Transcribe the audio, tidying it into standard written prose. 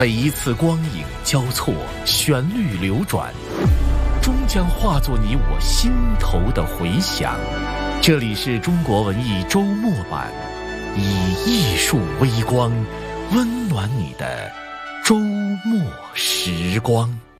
每一次光影交错，旋律流转，终将化作你我心头的回响。这里是中国文艺周末版，以艺术微光温暖你的周末时光。